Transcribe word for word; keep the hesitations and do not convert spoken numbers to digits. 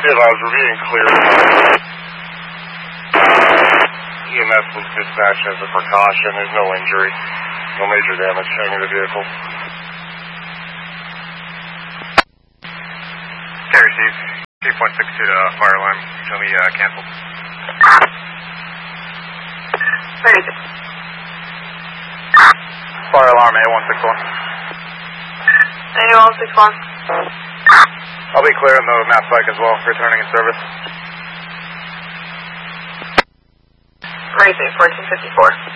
advised, we're being clear. E M S was dispatched as a precaution. There's no injury, no major damage to any of the vehicle. Okay, received. three point six two to fire alarm. Show me uh, canceled. Where is it? Fire alarm A one six one. A one six one. I'll be clearing the map bike as well, returning in service. Racing fourteen fifty-four.